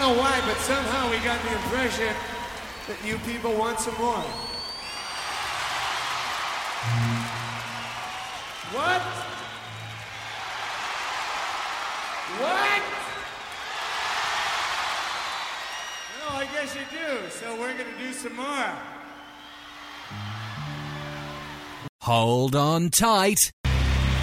know why, but somehow we got the impression that you people want some more. What? What? No, I guess you do. So we're going to do some more. Hold on tight.